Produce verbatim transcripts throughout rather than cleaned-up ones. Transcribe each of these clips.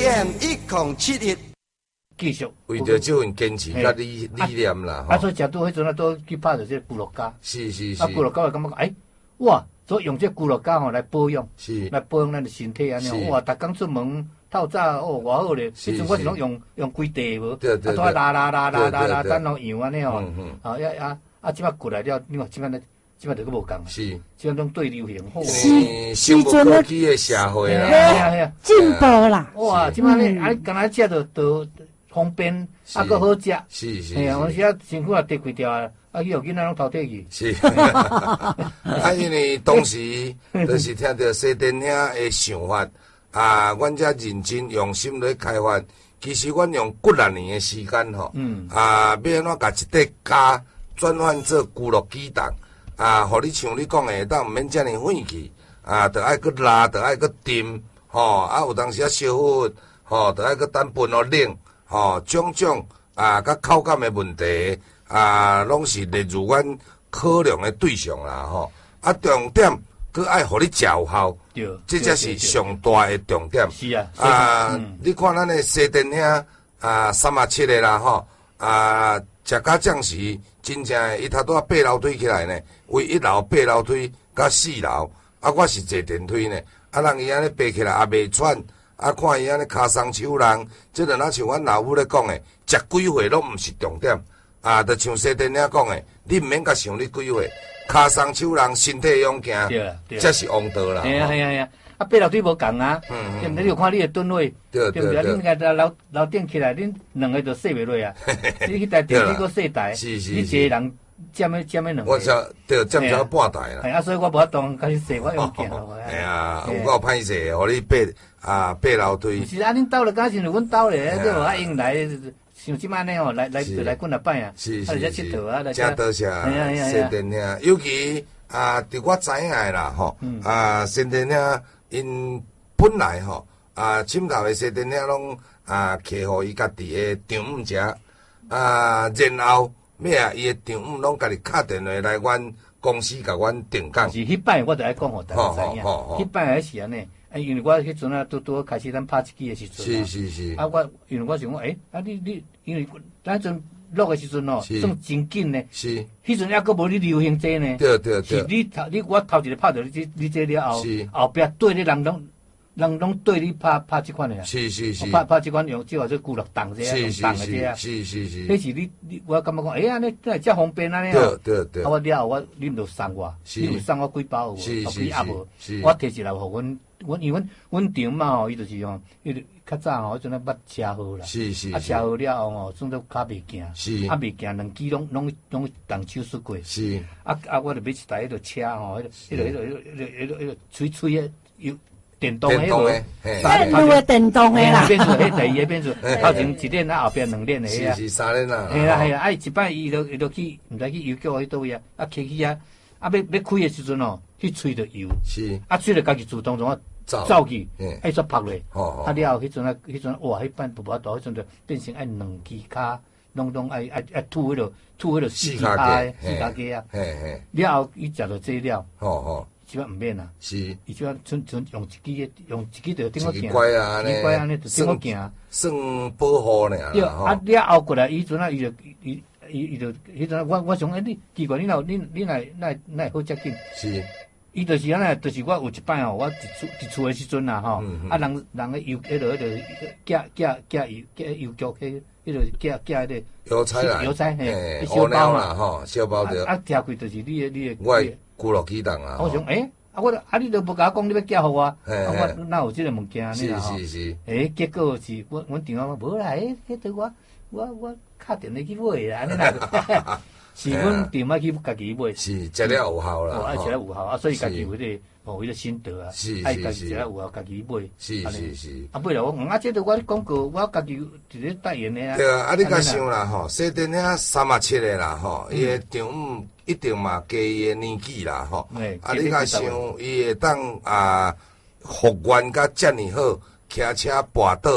A M 一零七一。 继续为着这份坚持甲理理念啦， 啊，所以食到迄阵啊，都去拍着这骨碌胶。 是是是。 啊，骨碌胶就感觉讲，哎，哇，所以用这骨碌胶吼来保养， 是来保养咱的身体安尼。哇，逐工出门透早哦，偌好咧。迄阵我是拢用用规地无，啊，拖拉拉拉拉拉拉，等落样安尼吼。啊，呀呀，啊，即摆过来了，你看即摆咧。即摆就佫无共， 是， 即摆拢对流行，好。 是，生物科技的社会啦， 系啊系啊， 进步啦。 哇，即摆咧，啊，干那食着都方便，啊，佫好食。 是是。 哎呀，有时啊，身躯也跌开掉啊，啊，以后囡仔拢偷摕去。 是。啊，因为当时就是听到西电兄的想法，啊，阮遮认真用心来开发。其实阮用几六年的时间吼，嗯，啊，要安怎甲一块胶转换做骨碌基蛋。啊，互你像你讲的，当毋免遮尔费气，啊，着爱搁拉，着爱搁浸，吼，啊，有当时啊烧火，吼，着爱搁等分互冷，吼，种种啊，甲口感的问题，啊，拢是列入阮考量的对象啦，吼，啊，重点搁爱互你食有效， 对， 这才是上大的重点。 是啊， 啊，嗯、你看咱的西电兄啊，三啊七的啦，吼，啊，食甲酱时。真正诶，伊头拄啊爬楼梯起来呢，为一楼爬楼梯甲四楼，啊，我是坐电梯呢，啊，人伊安尼爬起来也袂喘，啊，看伊安尼骹松手人，即个若像阮老母咧讲诶，食几岁拢毋是重点，啊，就像西电兄讲诶，你毋免甲想你几岁，骹松手人身体勇行，这是王道啦。 系啊系啊系啊。啊，爬楼梯无共啊，嗯你就看你的吨位，对不对？恁个楼楼顶起来，恁两个就坐袂落啊。你去台电梯个坐台，你一个人占咩占咩两个？ 我才对占超半台啦。 系啊，所以我无法当开始坐，我用行落去。系啊，有够歹势，互你爬啊爬楼梯。 是啊，恁兜了，敢是阮兜咧，你无爱用来，像即摆呢吼，来来来滚来摆啊， 是是是，佚佗啊，来真多谢谢电兄，尤其啊，伫我知影诶啦吼，啊，谢电兄。因本来吼啊，深头的西电兄拢啊，客互伊家己的丈姆食啊，然后咩啊，伊的丈姆拢家己敲电话来阮公司甲阮定岗。 是迄摆我就爱讲互大家知影，迄摆迄时安尼，啊，因为我迄阵啊，拄拄开始咱拍一支的时阵， 是是是。 啊，我因为我想讲，诶，啊，你你因为咱阵录的时阵哦，算真紧呢。 是。 迄阵抑阁无你流行这呢。 对对对。 是你头你我头一个拍着你这你这了后，后壁对你人拢人拢对你拍拍即款的啊。 是是是。 拍拍即款用即个做骨碌档这啊，用档的这啊。 是是是。 迄是你你我感觉讲，诶，安尼真系遮方便安尼哦。对对对。 啊，我了后我你毋着送我，你有送我几包无？ 是是是。 我摕一来互阮。阮因为阮阮丈嘛吼，伊就是用，伊就较早吼，迄阵啊捌车祸啦， 是是， 啊车祸了后吼，算做骹袂行， 是， 啊袂行，两支拢拢拢动手术过， 是， 啊啊，我着买一台迄个车吼，迄个迄个迄个迄个迄个迄个吹吹诶，有电动诶，迄个， 电动诶，电动诶啦， 变做迄第二个变做，头前一链啊，后边两链诶啊， 是是三链啊， 系啦系啦，啊一摆伊就伊就去，毋知去邮局迄倒位啊，啊摕去啊，啊要要开诶时阵吼，去吹着油， 是， 啊吹着家己自动从啊。走去，爱煞拍落，啊了后迄阵啊，迄阵哇，迄摆无法度，迄阵就变成爱两支骹，拢拢爱爱爱吐迄落吐迄落四支骹，四骹鸡啊，了后伊食着这了， 吼吼， 即摆毋免啊， 是， 伊即摆剩剩用一支用一支着顶我行， 乖啊， 呢，乖安尼就顶我行， 算保护呢， 对，啊了后过来，伊阵啊，伊就伊伊伊就迄阵我我想，诶，你奇怪，你若你你若若若好接近， 是。 伊就是安尼，就是我有一摆吼，我伫厝伫厝诶时阵啦吼，啊人人诶邮迄落迄落寄寄寄邮寄邮局迄迄落寄寄迄个邮差啦， 邮差嘿， 小包啦吼，小包着。 啊，听过就是你诶你诶。 我骨碌机动啊。 我想诶，啊我啊你都无甲我讲你要寄互我，啊我哪有即个物件呢？ 是是是。 诶，结果是阮阮电话讲无啦，诶，迄对我我我敲电话去买啦，安尼啦。是阮电话去家己买， 是食了有效啦， 哦，食了有效啊，所以家己有迄个哦，迄个心得啊，爱家己食了有效，家己买， 是是是。 啊，买了我啊，这个我广告，我家己直接代言的啊。 对啊，啊你甲想啦吼，西电兄三十七个啦吼，伊的丈姆一定嘛加伊的年纪啦吼，啊你甲想伊会当啊复原甲遮尔好，骑车跋倒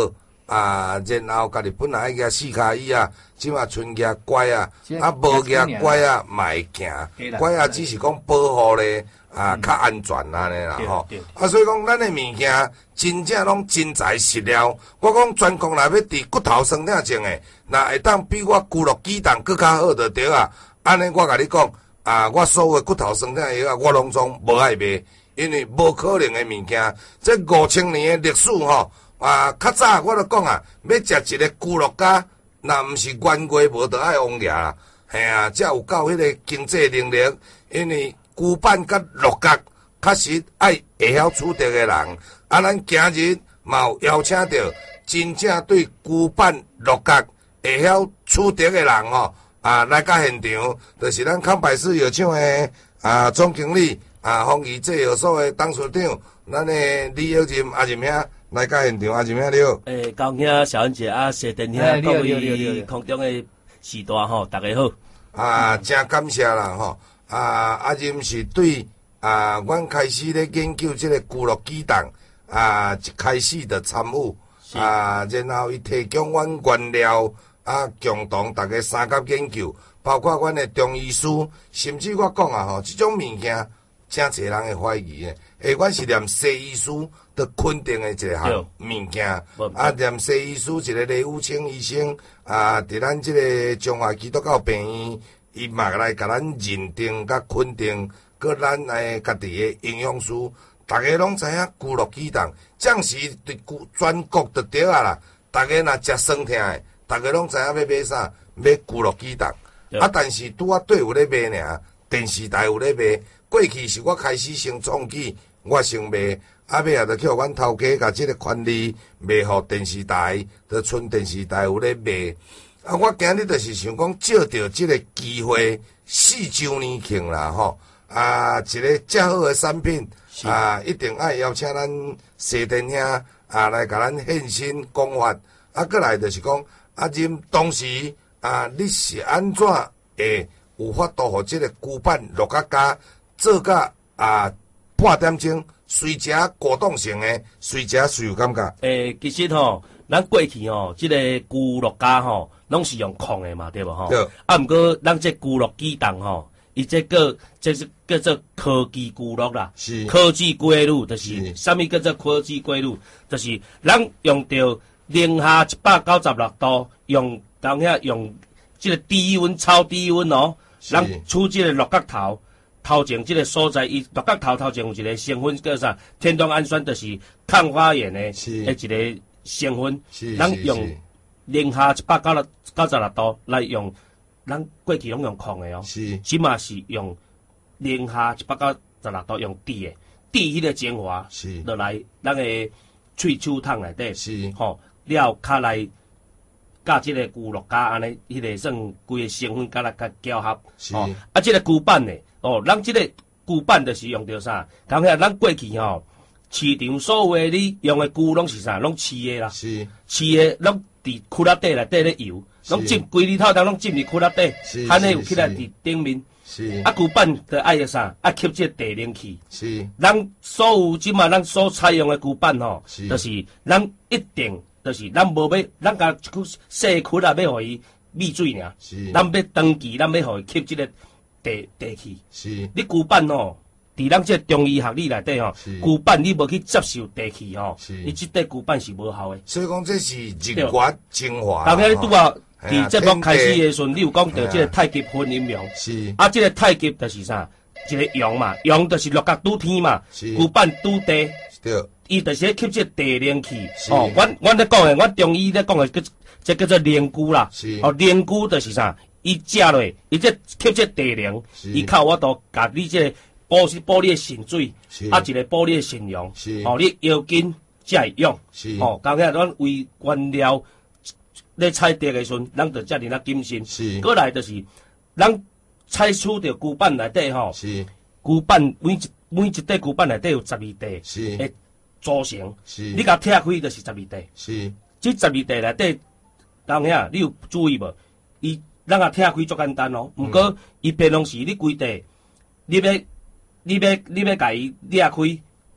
啊，然后家己本来爱举四脚椅啊，即马剩举拐啊，啊无举拐啊，嘛会行，拐啊只是讲保护咧，啊较安全安尼啦吼。啊，所以讲咱诶物件真正拢真材实料。我讲全国内要伫骨头酸痛症诶，若会当比我骨肉机动搁较好着对啊。安尼我甲你讲，啊，我所有诶骨头酸痛药啊，我拢总无爱卖，因为无可能诶物件。这五千年诶历史吼。啊，较早我著讲啊，要食一个猪肉家，若毋是冤家无得爱王爷啦，嘿啊，才有够迄个经济能力。因为猪板甲肉角，确实爱会晓处理诶人。啊，咱今日嘛有邀请到真正对猪板肉角会晓处理诶人吼，啊，来到现场，就是咱康百氏药厂诶啊总经理啊，丰益制药所诶董事长，咱诶李耀仁阿仁兄。来到现场，阿仁兄你好。 诶，高兄、小恩姐啊，谢电兄，各位空中的时代吼，大家好。 啊，真感谢啦吼！啊，阿仁是对啊，阮开始咧研究即个骨肉机动啊，一开始的参与啊，然后伊提供阮原料啊，共同大家三甲研究，包括阮的中医师，甚至我讲啊吼，即种物件真侪人会怀疑诶。诶，阮是念西医师。都肯定的一项物件，啊，念西医师一个李武清医生啊，伫咱即个中华基督教病院，伊嘛来甲咱认定甲肯定，搁咱诶家己诶营养师，大家拢知影骨肉机动，暂时对全国就对啊啦。大家若食酸痛诶，大家拢知影要买啥，买骨肉机动。啊，但是拄啊对有咧卖尔，电视台有咧卖。过去是我开始先创起，我先卖。啊，尾啊，著叫阮头家甲即个权利卖互电视台，著剩电视台有咧卖。啊，我今日著是想讲，借着即个机会，四周年庆啦吼，啊，一个遮好诶产品，啊，一定爱邀请咱西电兄啊来甲咱现身讲法。啊，过来著是讲，啊，任当时啊，你是安怎会有法度互即个骨板落甲加做甲啊半点钟？随食果冻型诶，随食随有感觉。 诶，其实吼，咱过去吼，即、這个骨肉家吼，拢是用控诶嘛，对无吼？对。啊，毋过咱这骨肉机动吼，伊这个这是叫做科技骨肉啦，是科技规律，就是啥物叫做科技规律，就是咱用到零下一百九十六度，用当遐用即个低温、超低温哦，咱取即个六角头。头前即个所在，伊六角头头前有一个成分叫啥？天冬氨酸，就是抗发炎的诶一个成分。咱用零下一百九十九十六度来用，咱过去拢用控的哦。是，起码是用零下一百九十六度用滴的，滴迄个精华，是，落来咱诶喙手桶内底，是，吼，了卡来。甲即个骨肉加安尼，迄个算规个成分甲来甲搅合，哦，啊，即、這个骨板呢，哦，咱即个骨板就是用着啥？讲起来，咱过去吼，市场所有诶你用诶骨拢是啥？拢饲诶啦，是饲诶，拢伫躯壳底内底咧游，拢浸规日透当拢浸伫躯壳底，安尼有起来伫顶面。是啊，骨板着爱个啥？爱吸即个地冷气。是，咱所有即嘛，咱所采用诶骨板吼，就是咱一定。就是咱无要，咱甲一躯细躯啊，要互伊密水尔。是，咱要长期，咱要互伊吸即个地地气。是，你骨板吼，伫咱即个中医学理内底吼，骨板你无去接受地气吼，你即块骨板是无效诶。 所以讲这是人骨精华。 当然你拄啊，伫节目开始诶时阵，你有讲到即个太极分阴阳。是，啊，即个太极就是啥？一个阳嘛，阳就是六角拄天嘛，骨板拄地。对。伊就是吸即地灵气，哦，阮阮咧讲诶，阮中医咧讲诶，叫这叫做灵骨啦。哦，灵骨就是啥？伊食落，伊这吸即地灵，伊靠我度甲你这补补你诶肾水，啊，一个补你诶肾阳，哦，你腰筋才会用。哦，讲起来，咱为原料咧采摘诶时阵，咱着遮尔啊谨慎。过来就是咱采取着骨板内底吼，骨板每一每一块骨板内底有十二块。是。组成，你甲拆开就是十二块。是，这十二块内底，当遐你有注意无？伊咱甲拆开足简单哦。毋过伊平常时你规块，你要你要你要甲伊裂开，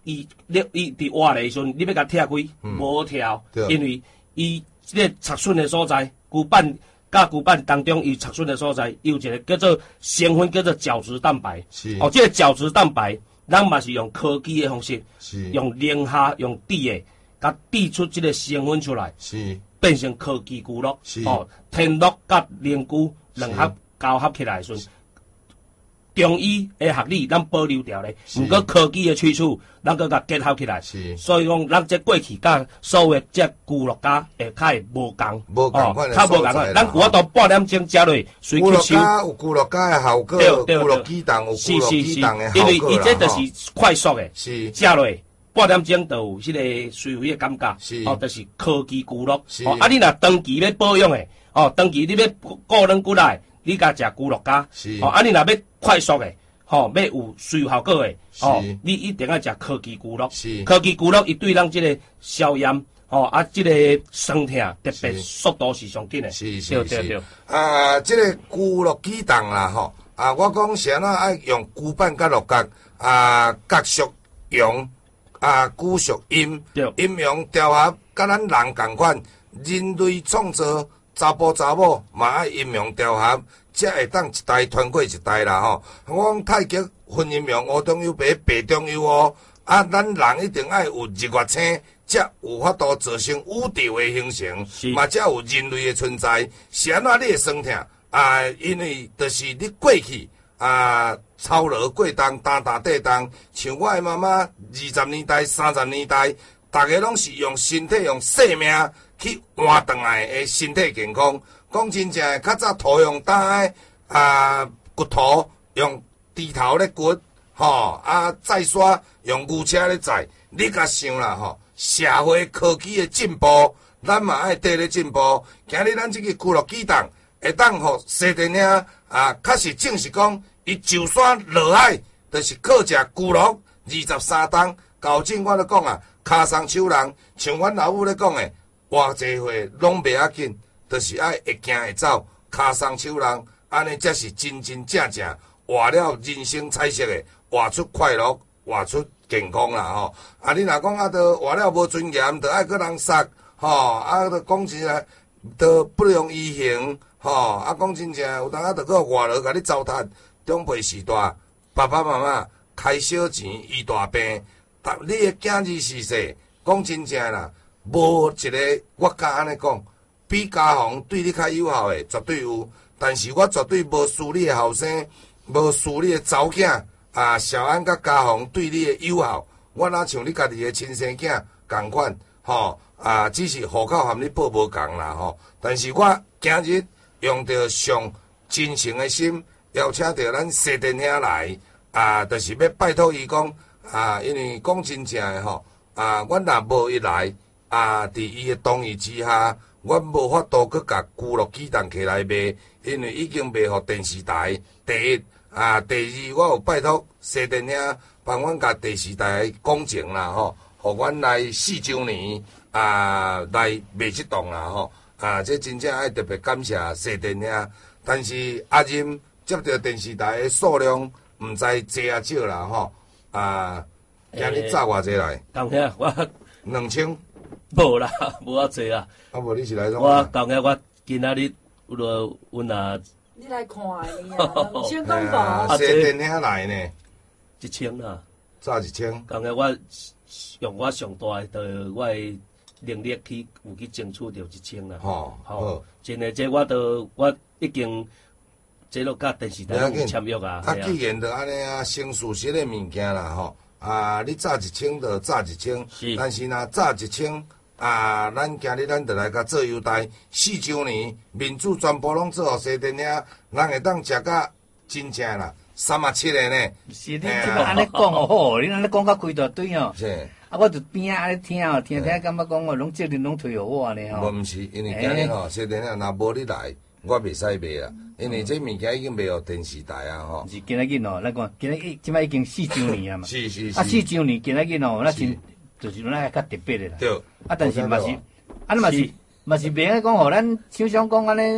伊你伊伫活的时阵，你要甲拆开，无跳，因为伊即个插榫的所在，骨板甲骨板当中伊插榫的所在，有一个叫做成分叫做角质蛋白。 是哦，这个角质蛋白，咱嘛是用科技的方式， 是用零下用滴的，甲滴出这个成分出来， 是变成科技骨酪。 是哦，天酪甲灵菇两合交合起来的时阵。中医的学理，咱保留掉咧，毋过科技的取处，咱搁甲结合起来。 是， 所以讲，咱这过去甲所有这古乐家会较会无共， 无共款的较无共款。咱有法度半点钟食落，随古吸收。 乐家有古乐家的效果，古乐鸡蛋有古乐鸡蛋的效果啦。 因为伊这就是快速的， 是食落半点钟就有迄个水肥的感觉。 是， 哦，就是科技古乐。 是， 哦，啊，你若长期要保养的，哦，长期你要固软骨来，你甲食古乐家。 是， 哦，啊，你若要快速的。吼、哦，要有水效果的，哦，你一定要食科技骨酪。 是， 科技骨酪伊对咱即个消炎，吼、哦、啊，即、这个酸痛特别速度是上紧的。 是是对对对。 啊，即、这个骨酪鸡蛋啦，吼啊，我讲是安怎爱用骨板甲六角啊，角属阳啊，骨属阴，阴阳调和，甲咱人共款，人类创造查甫查某嘛爱阴阳调和。才会当一代传过一代啦吼！我讲太极分阴阳，乌中有白，白中有乌。啊，咱人一定爱有日月星，才有法度造成宇宙的形成，嘛才有人类的存在。是安怎你会酸痛？啊，因为就是你过去啊，操劳过冬，担担地冬，像我的妈妈二十年代、三十年代，大家拢是用身体、用生命去换转来的身体健康。讲真正，较早土用打的啊，骨头用猪头咧骨，吼啊，再刷用牛车咧载。你甲想啦，吼，社会科技的进步，咱嘛爱跟咧进步。今日咱即个骷髅鸡蛋，会当互西电影啊，确实正是讲，伊就算落海，就是靠食骷髅二十三档。高进我咧讲啊，骹松手人，像阮老母咧讲诶，偌济岁拢袂要紧。就是爱会行会走，骹松手人，安尼才是真真正正活了人生彩色的，活出快乐，活出健康啦吼。啊，你若讲啊，都活了无尊严，都爱搁人杀吼，啊，都讲真啊，都不良言行吼，啊，讲真正有当啊，都搁活落甲你糟蹋，长辈时代，爸爸妈妈开小钱医大病，但你的囝儿时势，讲真正啦，无一个我敢安尼讲。比家风对你较有效的，绝对有。但是我绝对无输你的后生，无输你的查某囝啊！小安甲家风对你的有效，我哪像你家己的亲生囝共款吼啊！只是户口含你报无共啦吼。但是我今日用着上真诚的心，邀请着咱西电兄来啊，就是要拜托伊讲啊，因为讲真正的吼啊，阮若无伊来啊，伫伊的同意之下。阮无法度去甲咕噜鸡蛋起来卖，因为已经卖互电视台。第一啊，第二我有拜托西电兄帮阮甲电视台工程啦吼，互阮来四周年啊来卖即档啦吼啊，这真正爱特别感谢西电兄。但是阿任接到电视台的数量毋知多啊少啦吼啊，今日早偌济来？ 当下我两千。 无啦，无遐济啊。 啊，无你是来种？ 我当下我今仔日有落阮也。 你来看呢啊，两千公宝。 西电兄来呢？ 一千啦。 早一千。 当下我用我上大诶，着我诶能力去有去争取着一千啦。 吼吼，真诶，这我着我已经这落甲电视台有签约啊。 啊，既然着安尼啊，成事实诶物件啦吼。啊！你早一千就早一千，但是若早一千啊，咱今日咱就来甲做优待，四周年民主全部拢做互西电兄，人会当食甲真正啦，三啊七个呢。 是你即摆安尼讲哦好，你安尼讲甲开大堆哦。 是。 啊，我就边仔安尼听哦，听听感觉讲哦，拢责任拢推互我安尼吼。 无毋是，因为今日吼西电兄若无你来，我袂使卖啦。因为这物件已经卖互电视台啊吼。 是今仔日哦，咱讲今仔日即摆已经四周年啊嘛。 是是是。 啊，四周年今仔日哦，那真就是咱较特别的啦。 对。 啊，但是嘛是，啊，嘛是嘛是免讲互咱厂商讲安尼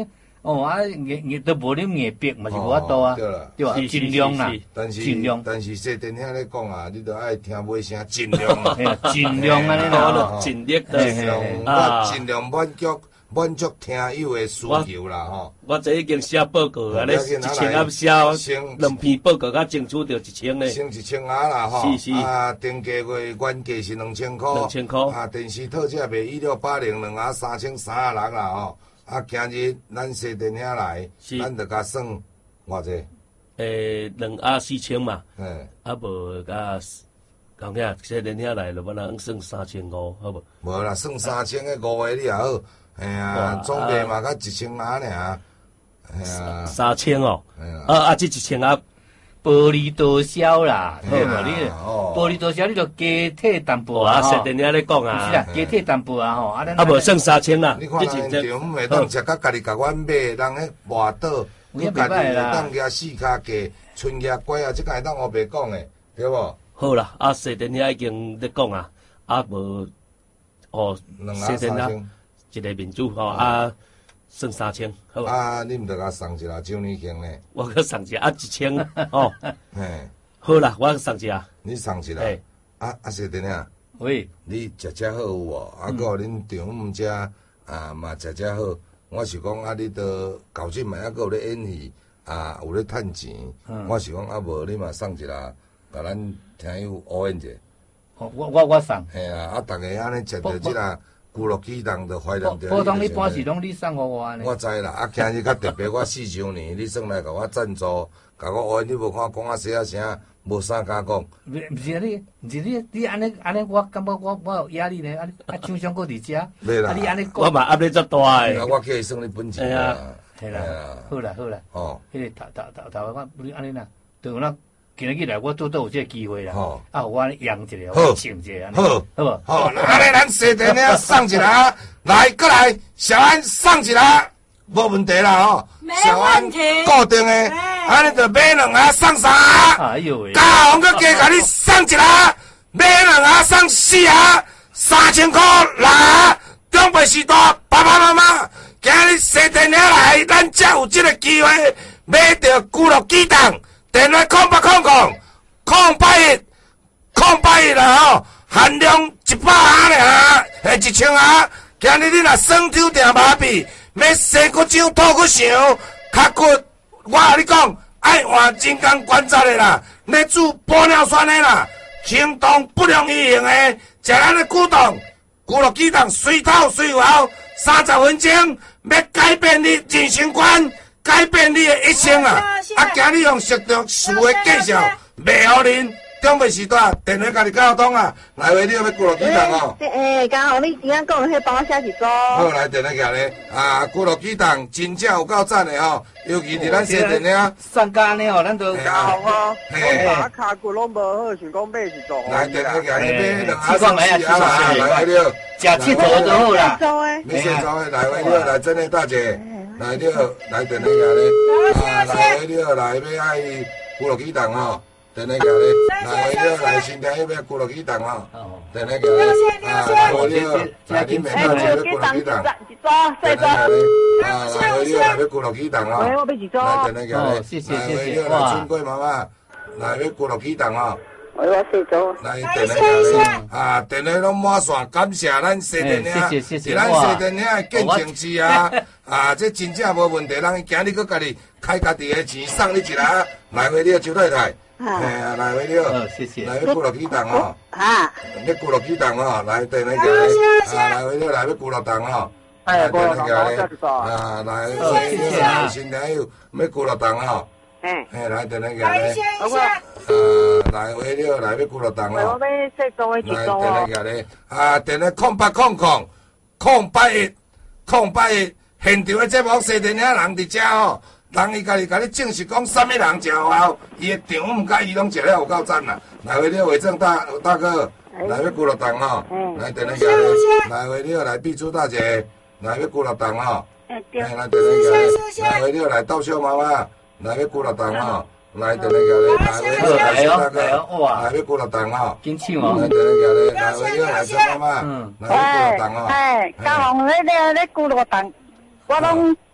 哦，啊，硬硬都无啉硬逼嘛是无法度啊， 对啦， 对吧？尽量啦， 但是尽量， 但是西电兄咧讲啊，你都爱听尾声，尽量啊， 尽量安尼啦， 尽力的， 尽量我尽量满足满足听友的需求啦吼。 我这已经写报告啊，咧一千啊写两篇报告，甲争取到一千咧， 升一千啊啦吼， 是是啊，定价月原价是两千块， 两千块， 啊，电视特价卖一六八零两啊三千三啊六啦吼。啊，今日咱西电兄来，咱就甲算偌济？ 诶，两啊四千嘛。 嗯。 啊无甲讲遐西电兄来，就要人算三千五，好无？ 无啦，算三千个五个你也好，哎呀，总价嘛甲一千啊尔，哎呀。 三千哦。啊啊，这一千啊， 薄利多销啦，好无你？薄利多销，你着加体淡薄啊！ 西电兄咧讲啊， 是啦，加体淡薄啊吼，啊啊无算三千啦。 你看人现场袂当食甲家己甲阮买，人迄外岛，你家己会当举四骹价，春叶粿啊，即个会当我白讲诶，对无？ 好啦，啊西电兄已经咧讲啊，啊无哦，西电兄一个民主吼啊。算三千，好吧？ 啊，你毋着甲送一啦，周年庆呢？ 我甲送一啊一千哦。 嘿， 好啦，我送一啊。 你送一啦？啊啊，是电啊。 喂， 你食食好有无？啊，个恁丈夫遮啊嘛食食好。我是讲啊，你都搞进嘛，啊个有咧演戏啊，有咧趁钱。我是讲啊，无你嘛送一啦，甲咱听友応援者。 哦，我我我送。 嘿啊，啊，逐个安尼食着即个。咕噜鸡蛋就怀念着。 普通一般是拢你送互我呢。 我知啦，啊，今日较特别，我四周年，你算来甲我赞助，甲我爱你无看讲啊细啊声，无啥敢讲。 毋毋是啊，你毋是你你安尼安尼，我感觉我我有压力呢，啊啊，厂商搁伫遮。 袂啦。 啊，你安尼讲。 我嘛压力足大诶。 啊，我计算你本钱啦。 系啦，好啦好啦。哦。迄个头头头头我你安尼啦，就有那。今日来，我拄倒有这个机会啦，啊，我养一个，我请一个， 好， 好不？ 好，安尼咱西电兄送一个，来，过来，小安送一个，无问题啦吼。小安固定的，安尼就买两盒送三盒。 哎呦喂！ 嘉宏佮加甲你送一盒，买两盒送四盒，三千块来，中北时代爸爸妈妈，今日西电兄来，咱才有这个机会买到咕噜鸡蛋。电话空八空空空八一空八一啦吼，限量一百盒尔，诶一千盒。今日你若酸抽定麻痹，要生骨掌吐骨肠，脚骨，我甲你讲，爱换人工关节的啦，要煮玻尿酸的啦，行动不良于行的，食咱的骨冻，骨碌鸡蛋水透水滑，三十分钟要改变你人生观。改变你的一生啊！啊，今日用熟读书的介绍，卖互恁中北时代电话家己交通啊！来回你要咕噜鸡蛋哦。 诶，刚好你今仔讲迄帮我写一组。 好，来电话家咧，啊，咕噜鸡蛋真正有够赞的吼，尤其是咱西电兄。 上家呢吼，咱都加好哦。我打卡骨拢无好，想讲买一组。 来电话家咧，买两盒送四盒啦，来回了。 食七组就好啦。 没事，走诶，来回了，来真的大姐。来了，来电话家咧，啊，来回了，来要爱咕噜鸡蛋吼，电话家咧，来回了，来新店要咕噜鸡蛋吼，电话家咧，啊，来回了，来你面头要咕噜鸡蛋，电话家咧，啊，来回了，来要咕噜鸡蛋吼，来电话家咧， 谢谢谢谢，来春桂妈妈，来要咕噜鸡蛋吼。 我我四组。 来电话家啊，电话拢满线，感谢咱西电兄，是咱西电兄的见证之啊！啊，这真正无问题，人今日佮家己开家己的钱送你一个，来回了周太太，哎，来回了， 谢谢， 来要咕噜鸡蛋哦， 啊， 要咕噜鸡蛋哦，来电话家咧，啊，来回了，来要咕噜蛋哦，来电话家咧，啊，来回了，新朋友要咕噜蛋哦。哎，哎，来电话家咧，呃，来回了，来要咕噜蛋哦。 我要四组的一组哦。 来电话家咧，啊，电话空八空空空八一空八一，现场的节目西电兄人伫遮哦，人伊家己甲你证实讲啥物人食好，伊的场毋甲伊拢食了有够赞啦。来回了，伟正大大哥，来要咕噜蛋哦。来电话家咧，来回了，来碧珠大姐，来要咕噜蛋哦。哎，来电话家咧，来回了，来稻秀妈妈。来要咕噜蛋吼，来电话家咧，来回了来大哥，来要咕噜蛋吼， 紧抢哦， 来电话家咧，来回了来张妈妈，来要咕噜蛋吼。 哎，嘉宏，你你你咕噜蛋，我拢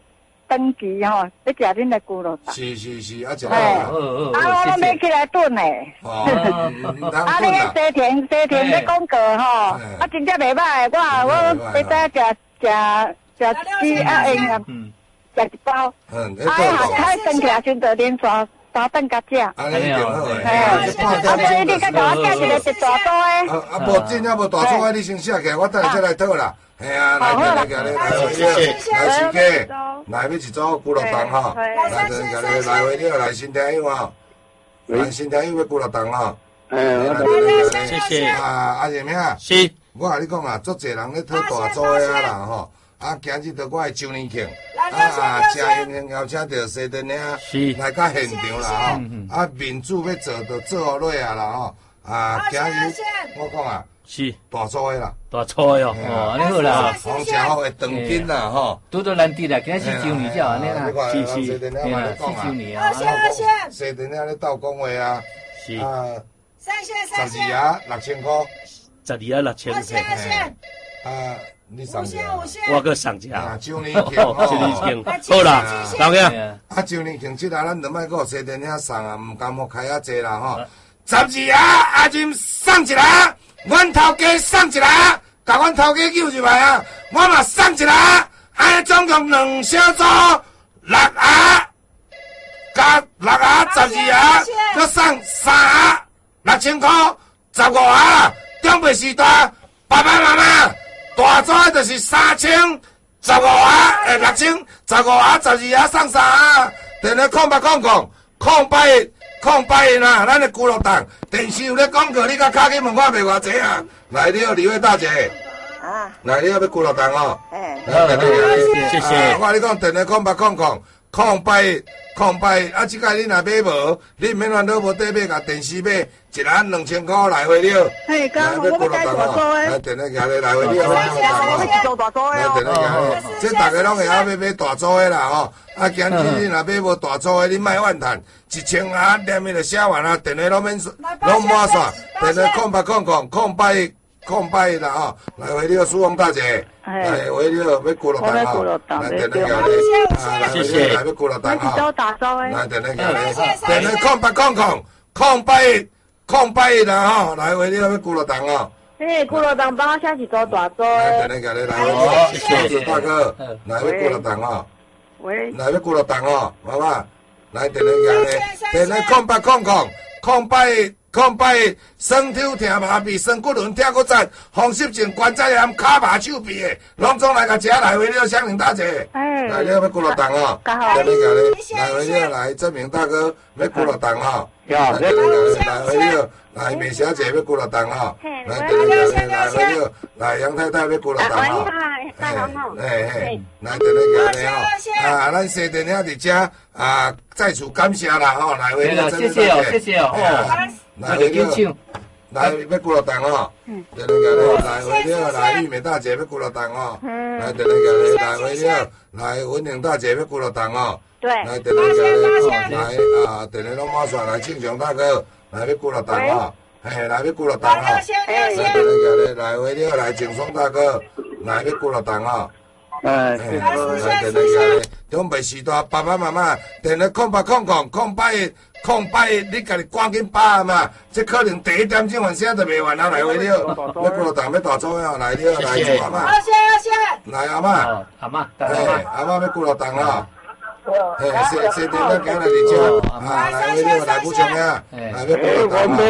登记吼，要食恁的咕噜蛋。 是是是，啊食啊，啊，我拢要起来炖诶。哦，啊，你个西田西田咧广告吼，啊，真正袂歹，我我要再食食食鸡啊，哎呀，食一包。嗯，啊，还还登起来先得连抓抓蛋甲食。 安尼就好诶。 哎，啊，所以你甲甲我寄一个一大包诶。 啊啊，无真正无大包诶，你先写起来，我等下再来讨啦。系啊，来来来，来来回了，来四个，来要一组咕噜蛋吼，来来来来回了，来新听友吼，来新听友要咕噜蛋吼， 谢谢啊，阿爷明， 是， 我甲你讲啊，足侪人咧讨大组诶啊啦吼，啊，今日到我诶周年庆，啊，真荣幸邀请到西屯岭来到现场啦吼，啊，面子要做就做好落啊啦吼，啊，今日我讲啊。 是大粗的啦， 大粗的哦， 哦，安尼好啦， 方正好的长筋啦，吼， 拄到咱地啦，今日是周年才安尼啦， 是是，是周年啊， 西屯岭咧斗讲话啊， 是啊，十二啊六千块， 十二啊六千块， 啊，你上只， 我搁上只， 啊，周年庆，周年庆，好啦，老兄， 啊，周年庆即下咱就莫搁西屯岭送啊，唔甘好开啊济啦，吼，十二啊阿金送一啦。阮头家送一个，甲阮头家救入来啊！我嘛送一个，安尼总共两小组六盒，加六盒十二盒，搁送三盒六千块，十五盒。中辈时代爸爸妈妈大组就是三千，十五盒诶六千，十五盒十二盒送三盒。电话空八空空空八。空八啦，咱的咕噜蛋，电视有咧广告，你甲卡去问看卖偌济啊？来了，李慧大姐，啊，来了要咕噜蛋哦，哎， 谢谢， 我你讲电话空八空空空八空八，啊，即个你若买无，你免烦恼无得买，甲电视买，一人两千块来回了， 嘿，刚好我要带大组诶， 来电话行咧来回了，来做大组诶哦， 电话行咧，即大家拢会晓要买大组诶啦吼。啊，今日你若买无大组的，你莫怨叹，一千啊，连面就写完啊，电话拢免拢满线，电话空八空空空八空八啦吼，来回了苏旺大姐，来回了要咕噜蛋吼，来电话叫你，啊，来回了来要咕噜蛋吼，来电话叫你，电话空八空空空八空八啦吼，来回了要咕噜蛋吼。 嘿，咕噜蛋帮我写一组大组的。来电话叫你，来回了，谢谢大哥，来要咕噜蛋吼。 喂， 来要咕噜蛋哦，妈妈，来电话行咧，电话空八空空空八空八，酸抽疼麻痹，酸骨轮疼骨折，风湿症关节炎，骹麻手臂的，拢总来甲食来回了，香菱大姐，来了要咕噜蛋哦，电话行咧，来回了来证明大哥要咕噜蛋哦，来电话行咧，来回了来梅小姐要咕噜蛋哦，来电话行咧，来回了来杨太太要咕噜蛋哦。哎哎，来电话行咧吼，啊，咱西屯岭伫遮啊，在此感谢啦吼，来回了， 谢谢哦，谢谢哦， 来回了，来要咕噜蛋哦，电话行咧，来回了，来玉美大姐要咕噜蛋哦，来电话行咧，来回了，来文玲大姐要咕噜蛋哦， 对， 来电话行咧，来啊，电话拢满线，来庆祥大哥，来要咕噜蛋哦。嘿，来要咕噜蛋哦，来电话行咧，来回了，来劲爽大哥。来要咕噜蛋哦，哎，来电话行咧，中辈时代爸爸妈妈电话空八空空空八空八，你家己赶紧把嘛，这可能第一点钟完声就袂完啊，来回了，要咕噜蛋要大组啊，来了来做阿妈， 好谢好谢， 来阿妈， 阿妈， 哎，阿妈要咕噜蛋哦。嘿，西西屯咱今日嚟食，啊，来回了来补充呀，来要咕噜蛋哦，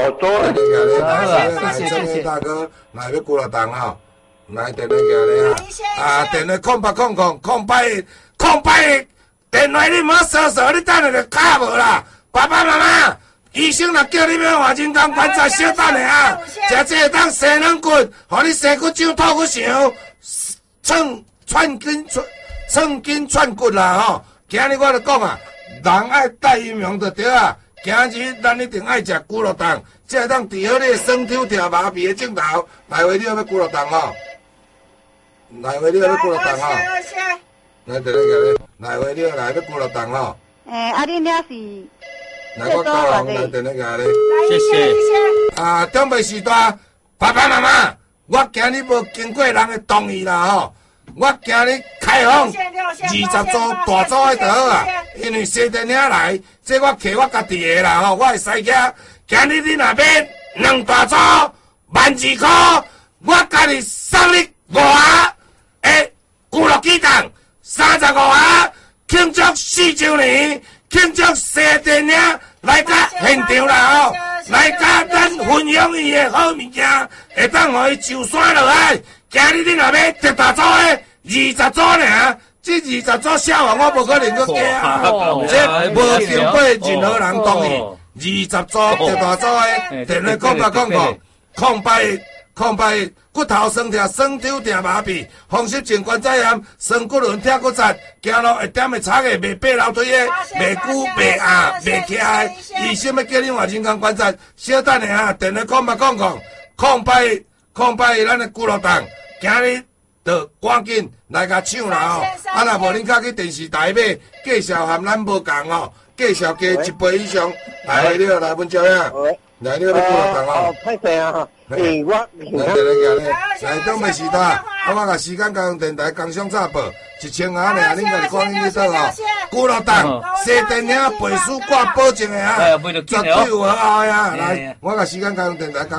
来谢谢大哥，来要咕噜蛋哦。来电话行咧啊！啊，电话空八空空空八空八，电话你莫扫扫，你等下就卡无啦。爸爸妈妈，医生若叫你要换人工观察，小等下啊！食这个当生软骨，互你生骨长吐骨长，寸串筋串寸筋串骨啦吼！今日我就讲啊，人爱戴阴阳就对啊。今日咱一定爱食咕噜蛋，这会当治好你酸抽疼麻痹的症头。来回了要咕噜蛋吼。来回了要咕噜蛋吼，来电话行咧，来回了来要咕噜蛋吼。 诶，啊，恁遐是？ 来我教人来电话行咧， 谢谢。 啊，长辈时代，爸爸妈妈，我今日无经过人的同意啦吼， 我今日开放二十组大组的就好啊，因为西电影来，这我摕我家己的啦吼，我会使价。今日你若买两大组万二块，我家己送你五盒的古乐鸡蛋，三十五盒庆祝四周年，庆祝西电影来甲现场啦吼，来甲咱分享伊的好物件，会当互伊上山落来。今日你若买一大组的二十组尔，这二十组销完我无可能搁加啊，这无经过任何人同意。二十组一大组的，电话空八空空，空八空八骨头酸痛、酸抽定麻痹，风湿症、关节炎、酸骨轮痛骨折，走路会点的差个，袂爬楼梯的，袂久袂压袂起来。医生要叫你换人工关节，小等下啊，电话空八空空，空八空八咱的骨碌蛋，今日就赶紧来甲抢啦吼！啊，若无恁较去电视台买，介绍含咱无共吼。介绍加一倍以上，来你好，来文照呀，来你好，你过来等哦。 歹势啊，诶，我来来来来，来东北时代，啊，我甲时间交通电台工商早报一千盒尔，恁家己看恁去倒哦。古乐蛋，西电影背书挂保证的啊，绝对有好呀！来，我甲时间交通电台。